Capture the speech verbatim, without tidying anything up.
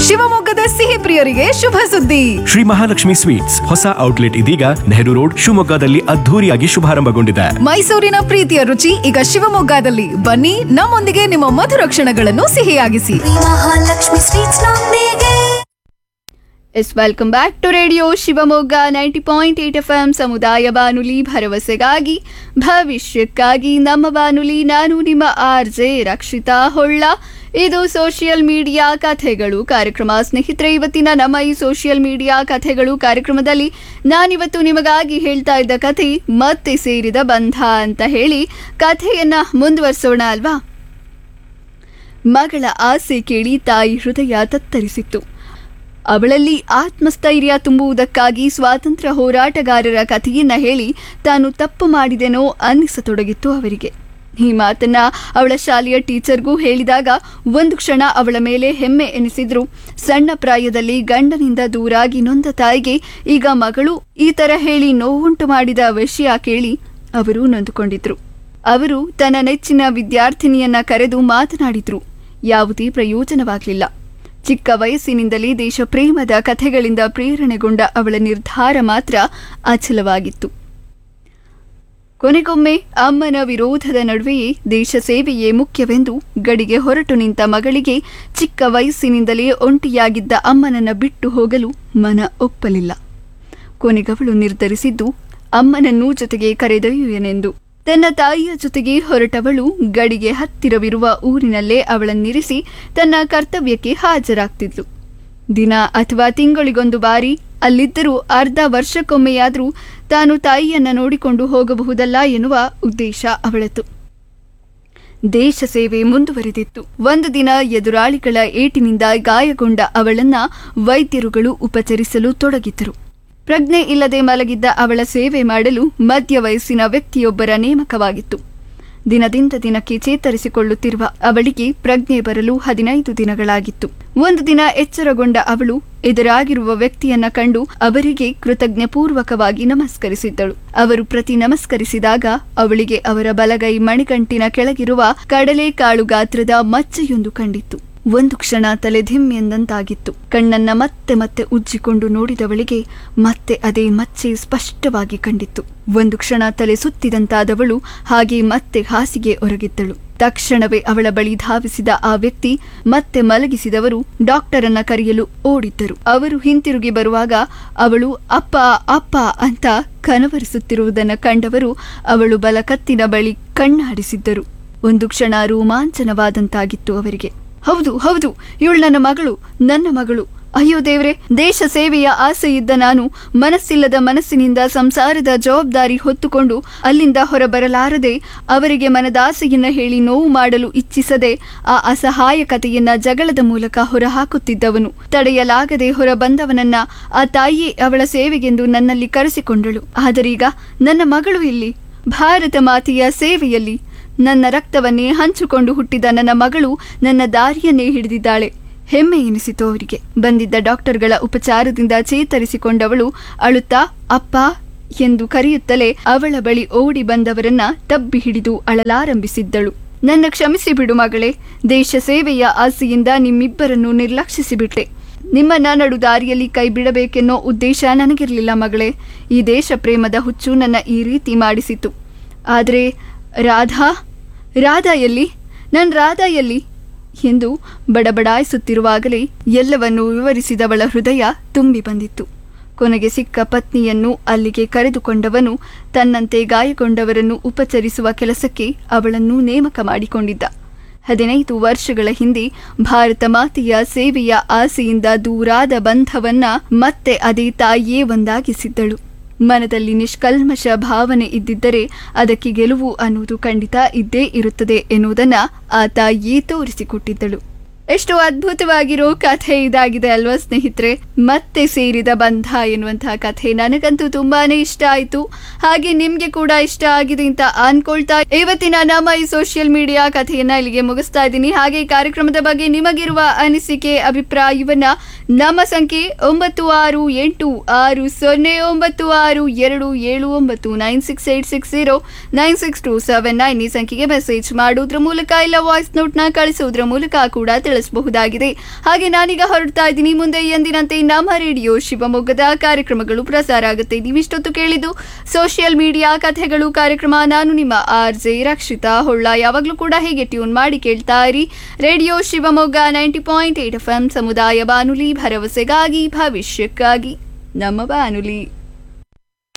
ಶಿವಮೊಗ್ಗದ ಸಿಹಿ ಪ್ರಿಯರಿಗೆ ಶುಭ ಸುದ್ದಿ. ಶ್ರೀ ಮಹಾಲಕ್ಷ್ಮಿ ಸ್ವೀಟ್ಸ್ ಹೊಸ ಔಟ್ಲೆಟ್ ಇದೀಗ ನೆಹರು ರೋಡ್ ಶಿವಮೊಗ್ಗದಲ್ಲಿ ಅದ್ಧೂರಿಯಾಗಿ ಶುಭಾರಂಭಗೊಂಡಿದೆ. ಮೈಸೂರಿನ ಪ್ರೀತಿಯ ರುಚಿ ಈಗ ಶಿವಮೊಗ್ಗದಲ್ಲಿ. ಬನ್ನಿ, ನಮ್ಮೊಂದಿಗೆ ನಿಮ್ಮ ಮಧುರ ಕ್ಷಣಗಳನ್ನು ಸಿಹಿಯಾಗಿಸಿ. ಮಹಾಲಕ್ಷ್ಮಿ ಸ್ವೀಟ್ಸ್ ನೊಂದಿಗೆ. S welcome back to radio Shivamogga ninety point eight F M ಸಮುದಾಯ ಬಾನುಲಿ, ಭರವಸೆಗಾಗಿ ಭವಿಷ್ಯಕ್ಕಾಗಿ ನಮ್ಮ ಬಾನುಲಿ. ನಾನು ನಿಮ್ಮ ಆರ್ ಜೆ ರಕ್ಷಿತಾ ಹೊಳ್ಳ. ಇದು ಸೋಷಿಯಲ್ ಮೀಡಿಯಾ ಕಥೆಗಳು ಕಾರ್ಯಕ್ರಮ. ಸ್ನೇಹಿತರೆ, ಇವತ್ತಿನ ನಮ್ಮ ಈ ಸೋಷಿಯಲ್ ಮೀಡಿಯಾ ಕಥೆಗಳು ಕಾರ್ಯಕ್ರಮದಲ್ಲಿ ನಾನಿವತ್ತು ನಿಮಗಾಗಿ ಹೇಳ್ತಾ ಇದ್ದ ಕಥೆ ಮತ್ತೆ ಸೇರಿದ ಬಂಧ ಅಂತ ಹೇಳಿ ಕಥೆಯನ್ನ ಮುಂದುವರಿಸೋಣ ಅಲ್ವಾ. ಮಗಳ ಆಸೆ ಕೇಳಿ ತಾಯಿ ಹೃದಯ ತತ್ತರಿಸಿತ್ತು. ಅವಳಲ್ಲಿ ಆತ್ಮಸ್ಥೈರ್ಯ ತುಂಬುವುದಕ್ಕಾಗಿ ಸ್ವಾತಂತ್ರ್ಯ ಹೋರಾಟಗಾರರ ಕಥೆಯನ್ನ ಹೇಳಿ ತಾನು ತಪ್ಪು ಮಾಡಿದೆನೋ ಅನ್ನಿಸತೊಡಗಿತ್ತು ಅವರಿಗೆ. ಈ ಮಾತನ್ನ ಅವಳ ಶಾಲೆಯ ಟೀಚರ್ಗೂ ಹೇಳಿದಾಗ ಒಂದು ಕ್ಷಣ ಅವಳ ಮೇಲೆ ಹೆಮ್ಮೆ ಎನಿಸಿದ್ರು. ಸಣ್ಣ ಪ್ರಾಯದಲ್ಲಿ ಗಂಡನಿಂದ ದೂರಾಗಿ ನೊಂದ ತಾಯಿಗೆ ಈಗ ಮಗಳು ಈ ತರ ಹೇಳಿ ನೋವುಂಟು ಮಾಡಿದ ವಿಷಯ ಕೇಳಿ ಅವರು ನೊಂದುಕೊಂಡಿದ್ರು. ಅವರು ತನ್ನ ನೆಚ್ಚಿನ ವಿದ್ಯಾರ್ಥಿನಿಯನ್ನ ಕರೆದು ಮಾತನಾಡಿದ್ರು. ಯಾವುದೇ ಪ್ರಯೋಜನವಾಗಲಿಲ್ಲ. ಚಿಕ್ಕ ವಯಸ್ಸಿನಿಂದಲೇ ದೇಶ ಪ್ರೇಮದ ಕಥೆಗಳಿಂದ ಪ್ರೇರಣೆಗೊಂಡ ಅವಳ ನಿರ್ಧಾರ ಮಾತ್ರ ಅಚಲವಾಗಿತ್ತು. ಕೊನೆಗೊಮ್ಮೆ ಅಮ್ಮನ ವಿರೋಧದ ನಡುವೆಯೇ ದೇಶ ಸೇವೆಯೇ ಮುಖ್ಯವೆಂದು ಗಡಿಗೆ ಹೊರಟು ನಿಂತ ಮಗಳಿಗೆ ಚಿಕ್ಕ ವಯಸ್ಸಿನಿಂದಲೇ ಒಂಟಿಯಾಗಿದ್ದ ಅಮ್ಮನನ್ನ ಬಿಟ್ಟು ಹೋಗಲು ಮನ ಒಪ್ಪಲಿಲ್ಲ. ಕೊನೆಗವಳು ನಿರ್ಧರಿಸಿದ್ದು ಅಮ್ಮನನ್ನೂ ಜೊತೆಗೆ ಕರೆದೊಯ್ಯುವೆನೆಂದು. ತನ್ನ ತಾಯಿಯ ಜೊತೆಗೆ ಹೊರಟವಳು ಗಡಿಗೆ ಹತ್ತಿರವಿರುವ ಊರಿನಲ್ಲೇ ಅವಳನ್ನಿರಿಸಿ ತನ್ನ ಕರ್ತವ್ಯಕ್ಕೆ ಹಾಜರಾಗ್ತಿದ್ಲು. ದಿನ ಅಥವಾ ತಿಂಗಳಿಗೊಂದು ಬಾರಿ, ಅಲ್ಲಿದ್ದರೂ ಅರ್ಧ ವರ್ಷಕ್ಕೊಮ್ಮೆಯಾದರೂ ತಾನು ತಾಯಿಯನ್ನ ನೋಡಿಕೊಂಡು ಹೋಗಬಹುದಲ್ಲ ಎನ್ನುವ ಉದ್ದೇಶ ಅವಳದು. ದೇಶ ಸೇವೆ ಮುಂದುವರೆದಿತ್ತು. ಒಂದು ದಿನ ಎದುರಾಳಿಗಳ ಏಟಿನಿಂದ ಗಾಯಗೊಂಡ ಅವಳನ್ನ ವೈದ್ಯರುಗಳು ಉಪಚರಿಸಲು ತೊಡಗಿದ್ದರು. ಪ್ರಜ್ಞೆ ಇಲ್ಲದೆ ಮಲಗಿದ್ದ ಅವಳ ಸೇವೆ ಮಾಡಲು ಮಧ್ಯ ವಯಸ್ಸಿನ ವ್ಯಕ್ತಿಯೊಬ್ಬರ ನೇಮಕವಾಗಿತ್ತು. ದಿನದಿಂದ ದಿನಕ್ಕೆ ಚೇತರಿಸಿಕೊಳ್ಳುತ್ತಿರುವ ಅವಳಿಗೆ ಪ್ರಜ್ಞೆ ಬರಲು ಹದಿನೈದು ದಿನಗಳಾಗಿತ್ತು. ಒಂದು ದಿನ ಎಚ್ಚರಗೊಂಡ ಅವಳು ಎದುರಾಗಿರುವ ವ್ಯಕ್ತಿಯನ್ನ ಕಂಡು ಅವರಿಗೆ ಕೃತಜ್ಞಪೂರ್ವಕವಾಗಿ ನಮಸ್ಕರಿಸಿದ್ದಳು. ಅವರು ಪ್ರತಿ ನಮಸ್ಕರಿಸಿದಾಗ ಅವಳಿಗೆ ಅವರ ಬಲಗೈ ಮಣಿಗಂಟಿನ ಕೆಳಗಿರುವ ಕಡಲೆಕಾಳು ಗಾತ್ರದ ಮಚ್ಚೆಯೊಂದು ಕಂಡಿತ್ತು. ಒಂದು ಕ್ಷಣ ತಲೆ ಧಿಮ್ ಎಂದಂತಾಗಿತ್ತು. ಕಣ್ಣನ್ನ ಮತ್ತೆ ಮತ್ತೆ ಉಜ್ಜಿಕೊಂಡು ನೋಡಿದವಳಿಗೆ ಮತ್ತೆ ಅದೇ ಮಚ್ಚೆ ಸ್ಪಷ್ಟವಾಗಿ ಕಂಡಿತ್ತು. ಒಂದು ಕ್ಷಣ ತಲೆ ಸುತ್ತಿದಂತಾದವಳು ಹಾಗೆ ಮತ್ತೆ ಹಾಸಿಗೆ ಒರಗಿದ್ದಳು. ತಕ್ಷಣವೇ ಅವಳ ಬಳಿ ಧಾವಿಸಿದ ಆ ವ್ಯಕ್ತಿ ಮತ್ತೆ ಮಲಗಿಸಿದವರು ಡಾಕ್ಟರನ್ನ ಕರೆಯಲು ಓಡಿದ್ದರು. ಅವರು ಹಿಂತಿರುಗಿ ಬರುವಾಗ ಅವಳು ಅಪ್ಪ ಅಪ್ಪ ಅಂತ ಕನವರಿಸುತ್ತಿರುವುದನ್ನು ಕಂಡವರು ಅವಳು ಬಲಕತ್ತಿನ ಬಳಿ ಕಣ್ಣಾಡಿಸಿದ್ದರು. ಒಂದು ಕ್ಷಣ ರೋಮಾಂಚನವಾದಂತಾಗಿತ್ತು ಅವರಿಗೆ. ಹೌದು ಹೌದು, ಇವಳು ನನ್ನ ಮಗಳು, ನನ್ನ ಮಗಳು. ಅಯ್ಯೋ ದೇವ್ರೆ, ದೇಶ ಸೇವೆಯ ಆಸೆ ಇದ್ದ ನಾನು ಮನಸ್ಸಿಲ್ಲದ ಮನಸ್ಸಿನಿಂದ ಸಂಸಾರದ ಜವಾಬ್ದಾರಿ ಹೊತ್ತುಕೊಂಡು ಅಲ್ಲಿಂದ ಹೊರಬರಲಾರದೆ, ಅವರಿಗೆ ಮನದಾಸೆಯನ್ನ ಹೇಳಿ ನೋವು ಮಾಡಲು ಇಚ್ಛಿಸದೆ ಆ ಅಸಹಾಯಕತೆಯನ್ನ ಜಗಳದ ಮೂಲಕ ಹೊರಹಾಕುತ್ತಿದ್ದವನು. ತಡೆಯಲಾಗದೆ ಹೊರ ಬಂದವನನ್ನ ಆ ತಾಯಿಯೇ ಅವಳ ಸೇವೆಗೆಂದು ನನ್ನಲ್ಲಿ ಕರೆಸಿಕೊಂಡಳು. ಆದರೀಗ ನನ್ನ ಮಗಳು ಇಲ್ಲಿ ಭಾರತ ಮಾತೆಯ ಸೇವೆಯಲ್ಲಿ ನನ್ನ ರಕ್ತವನ್ನೇ ಹಂಚಿಕೊಂಡು ಹುಟ್ಟಿದ ನನ್ನ ಮಗಳು ನನ್ನ ದಾರಿಯನ್ನೇ ಹಿಡಿದಿದ್ದಾಳೆ. ಹೆಮ್ಮೆ ಎನಿಸಿತು ಅವರಿಗೆ. ಬಂದಿದ್ದ ಡಾಕ್ಟರ್ಗಳ ಉಪಚಾರದಿಂದ ಚೇತರಿಸಿಕೊಂಡವಳು ಅಳುತ್ತಾ ಅಪ್ಪ ಎಂದು ಕರೆಯುತ್ತಲೇ ಅವಳ ಬಳಿ ಓಡಿ ಬಂದವರನ್ನ ತಬ್ಬಿ ಹಿಡಿದು ಅಳಲಾರಂಭಿಸಿದ್ದಳು. ನನ್ನ ಕ್ಷಮಿಸಿ ಬಿಡು ಮಗಳೇ, ದೇಶ ಸೇವೆಯ ಆಸೆಯಿಂದ ನಿಮ್ಮಿಬ್ಬರನ್ನು ನಿರ್ಲಕ್ಷಿಸಿಬಿಟ್ಟೆ. ನಿಮ್ಮನ್ನ ನಡು ದಾರಿಯಲ್ಲಿ ಕೈ ಬಿಡಬೇಕೆನ್ನೋ ಉದ್ದೇಶ ನನಗಿರಲಿಲ್ಲ ಮಗಳೇ. ಈ ದೇಶ ಪ್ರೇಮದ ಹುಚ್ಚು ನನ್ನ ಈ ರೀತಿ ಮಾಡಿಸಿತು. ಆದರೆ ರಾಧಾ ರಾಧಾ ಎಲ್ಲಿ ನನ್ನ ರಾಧಾ ಎಲ್ಲಿ ಎಂದು ಬಡಬಡಾಯಿಸುತ್ತಿರುವಾಗಲೇ ಎಲ್ಲವನ್ನೂ ವಿವರಿಸಿದವಳ ಹೃದಯ ತುಂಬಿ ಬಂದಿತ್ತು. ಕೊನೆಗೆ ಸಿಕ್ಕ ಪತ್ನಿಯನ್ನು ಅಲ್ಲಿಗೆ ಕರೆದುಕೊಂಡವನು ತನ್ನಂತೆ ಗಾಯಗೊಂಡವರನ್ನು ಉಪಚರಿಸುವ ಕೆಲಸಕ್ಕೆ ಅವಳನ್ನು ನೇಮಕ ಮಾಡಿಕೊಂಡಿದ್ದ. ಹದಿನೈದು ವರ್ಷಗಳ ಹಿಂದೆ ಭಾರತ ಮಾತೆಯ ಸೇವೆಯ ಆಸೆಯಿಂದ ದೂರಾದ ಬಂಧವನ್ನ ಮತ್ತೆ ಅದೇ ತಾಯಿಯೇ ಒಂದಾಗಿಸಿದ್ದಳು. ಮನದಲ್ಲಿ ನಿಷ್ಕಲ್ಮಶ ಭಾವನೆ ಇದ್ದಿದ್ದರೆ ಅದಕ್ಕೆ ಗೆಲುವು ಅನ್ನುವುದು ಖಂಡಿತ ಇದ್ದೇ ಇರುತ್ತದೆ ಎನ್ನುವುದನ್ನ ಆ ತಾಯಿಯೇ ತೋರಿಸಿಕೊಟ್ಟಿದ್ದಳು. ಎಷ್ಟು ಅದ್ಭುತವಾಗಿರೋ ಕಥೆ ಇದಾಗಿದೆ ಅಲ್ವಾ ಸ್ನೇಹಿತರೆ. ಮತ್ತೆ ಸೇರಿದ ಬಂಧ ಎನ್ನುವಂತಹ ಕಥೆ ನನಗಂತೂ ತುಂಬಾನೇ ಇಷ್ಟ ಆಯ್ತು. ಹಾಗೆ ನಿಮ್ಗೆ ಕೂಡ ಇಷ್ಟ ಆಗಿದೆ ಅಂತ ಅನ್ಕೊಳ್ತಾ ಇವತ್ತಿನ ನಮ್ಮ ಈ ಸೋಷಿಯಲ್ ಮೀಡಿಯಾ ಕಥೆಯನ್ನ ಇಲ್ಲಿಗೆ ಮುಗಿಸ್ತಾ ಇದ್ದೀನಿ. ಹಾಗೆ ಕಾರ್ಯಕ್ರಮದ ಬಗ್ಗೆ ನಿಮಗಿರುವ ಅನಿಸಿಕೆ ಅಭಿಪ್ರಾಯವನ್ನ ನಮ್ಮ ಸಂಖ್ಯೆ ಒಂಬತ್ತು ಆರು ಎಂಟು ಆರು ಸೊನ್ನೆ ಒಂಬತ್ತು ಆರು ಎರಡು ಏಳು ಒಂಬತ್ತು nine six eight six zero nine six two seven nine ಈ ಸಂಖ್ಯೆಗೆ ಮೆಸೇಜ್ ಮಾಡುವುದ್ರ ಮೂಲಕ ಇಲ್ಲ ವಾಯ್ಸ್ ನೋಟ್ ನ ಕಳಿಸುವುದರ ಮೂಲಕ ಕೂಡ ತಿಳಿಸಬಹುದಾಗಿದೆ. ಹಾಗೆ ನಾನೀಗ ಹೊರಡ್ತಾ ಇದ್ದೀನಿ. ಮುಂದೆ ಎಂದಿನಂತೆ ನಮ್ಮ ರೇಡಿಯೋ ಶಿವಮೊಗ್ಗದ ಕಾರ್ಯಕ್ರಮಗಳು ಪ್ರಸಾರ ಆಗುತ್ತೆ. ನೀವಿಷ್ಟೊತ್ತು ಕೇಳಿದ್ದು ಸೋಷಿಯಲ್ ಮೀಡಿಯಾ ಕಥೆಗಳು ಕಾರ್ಯಕ್ರಮ. ನಾನು ನಿಮ್ಮ ಆರ್ ಜೆ ರಕ್ಷಿತಾ ಹೊಳ್ಳ. ಯಾವಾಗಲೂ ಕೂಡ ಹೀಗೆ ಟ್ಯೂನ್ ಮಾಡಿ ಕೇಳ್ತಾ ಇರಿ radio Shivamogga ninety point eight F M ಸಮುದಾಯ ಬಾನುಲಿ, ಭರವಸೆಗಾಗಿ ಭವಿಷ್ಯಕ್ಕಾಗಿ ನಮ್ಮ ಬಾನುಲಿ.